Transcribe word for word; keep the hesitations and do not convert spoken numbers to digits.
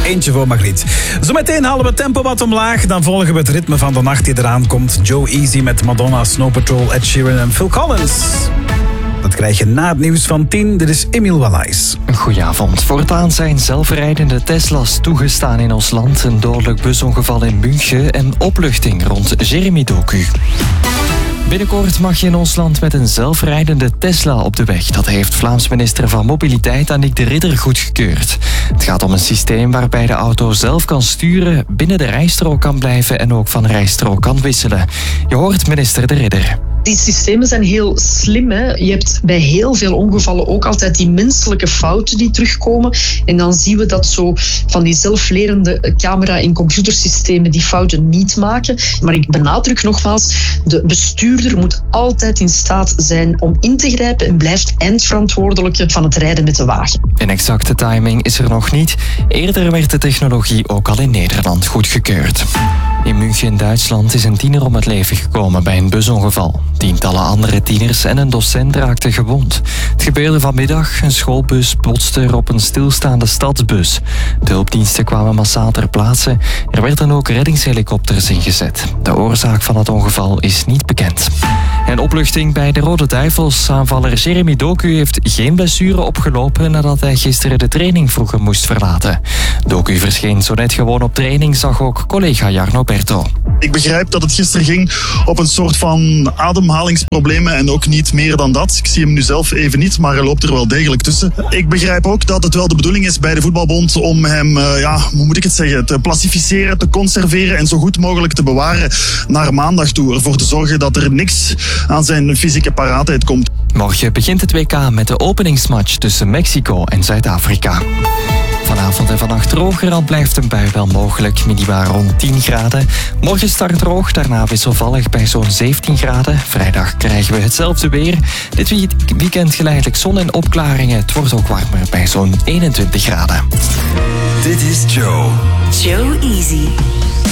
Eentje voor Margriet. Zometeen halen we het tempo wat omlaag. Dan volgen we het ritme van de nacht die eraan komt. Joe Easy met Madonna, Snow Patrol, Ed Sheeran en Phil Collins. Dat krijg je na het nieuws van tien. Dit is Emiel Wallais. Goedenavond. Voortaan zijn zelfrijdende Tesla's toegestaan in ons land. Een dodelijk busongeval in München en opluchting rond Jeremy Doku. Binnenkort mag je in ons land met een zelfrijdende Tesla op de weg. Dat heeft Vlaams minister van Mobiliteit Annick de Ridder goedgekeurd. Het gaat om een systeem waarbij de auto zelf kan sturen, binnen de rijstrook kan blijven en ook van rijstrook kan wisselen. Je hoort minister de Ridder. Die systemen zijn heel slim. Hè? Je hebt bij heel veel ongevallen ook altijd die menselijke fouten die terugkomen. En dan zien we dat zo van die zelflerende camera- en computersystemen die fouten niet maken. Maar ik benadruk nogmaals, de bestuurder moet altijd in staat zijn om in te grijpen en blijft eindverantwoordelijke van het rijden met de wagen. Een exacte timing is er nog niet. Eerder werd de technologie ook al in Nederland goedgekeurd. In München in Duitsland is een tiener om het leven gekomen bij een busongeval. Tientallen andere tieners en een docent raakten gewond. Het gebeurde vanmiddag. Een schoolbus botste er op een stilstaande stadsbus. De hulpdiensten kwamen massaal ter plaatse. Er werden ook reddingshelikopters ingezet. De oorzaak van het ongeval is niet bekend. En opluchting bij de Rode Duivels. Aanvaller Jeremy Doku heeft geen blessure opgelopen nadat hij gisteren de training vroeger moest verlaten. Doku verscheen zo net gewoon op training, zag ook collega Jarno Berto. Ik begrijp dat het gisteren ging op een soort van ademhalingsproblemen en ook niet meer dan dat. Ik zie hem nu zelf even niet, maar hij loopt er wel degelijk tussen. Ik begrijp ook dat het wel de bedoeling is bij de voetbalbond om hem, uh, ja, hoe moet ik het zeggen, te plastificeren, te conserveren en zo goed mogelijk te bewaren naar maandag toe. Ervoor te zorgen dat er niks aan zijn fysieke paraatheid komt. Morgen begint het W K met de openingsmatch tussen Mexico en Zuid-Afrika. Vanavond en vannacht droger, al blijft een bui wel mogelijk, minimaal rond tien graden. Morgen start droog, daarna wisselvallig bij zo'n zeventien graden. Vrijdag krijgen we hetzelfde weer. Dit weekend geleidelijk zon en opklaringen. Het wordt ook warmer bij zo'n eenentwintig graden. Dit is Joe. Joe Easy.